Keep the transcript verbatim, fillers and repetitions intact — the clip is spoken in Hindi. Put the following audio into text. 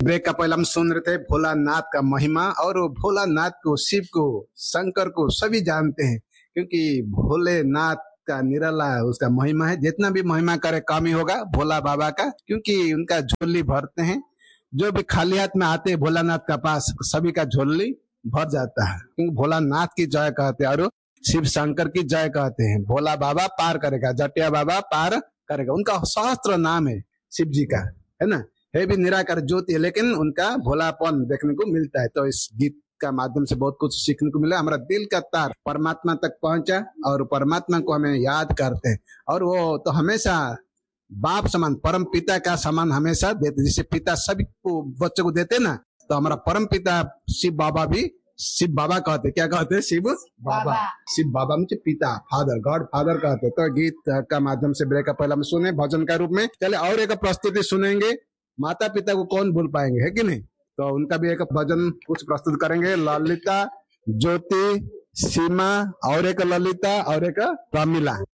ब्रेक का पहले हम सुन रहे थे भोलानाथ का महिमा, और भोलानाथ को, शिव को, शंकर को सभी जानते हैं, क्योंकि भोलेनाथ का निराला उसका महिमा है। जितना भी महिमा करे कम ही होगा भोला बाबा का, क्योंकि उनका झोली भरते हैं। जो भी खाली हाथ में आते हैं भोलानाथ का पास, सभी का झोली भर जाता है, क्योंकि भोलानाथ की जय कहते हैं और शिव शंकर की जय कहते हैं। भोला बाबा पार करेगा, जटिया बाबा पार करेगा, उनका सहस्त्र नाम है शिव जी का, है ना। है भी निराकार ज्योति है, लेकिन उनका भोलापन देखने को मिलता है। तो इस गीत का माध्यम से बहुत कुछ सीखने को मिला। हमारा दिल का तार परमात्मा तक पहुंचा और परमात्मा को हमें याद करते हैं, और वो तो हमेशा बाप समान, परम पिता का समान हमेशा देते। जैसे पिता सभी को बच्चों को देते ना, तो हमारा परम पिता शिव बाबा भी शिव बाबा कहते, क्या कहते हैं? शिव बाबा। शिव बाबा मुझे पिता, फादर, गॉड फादर कहते। तो गीत का माध्यम से ब्रेक का पहला हम सुने भजन का रूप में। चले और एक प्रस्तुति सुनेंगे। माता पिता को कौन भूल पाएंगे, है कि नहीं। तो उनका भी एक भजन कुछ प्रस्तुत करेंगे। ललिता, ज्योति, सीमा, और एक ललिता और एक प्रमिला।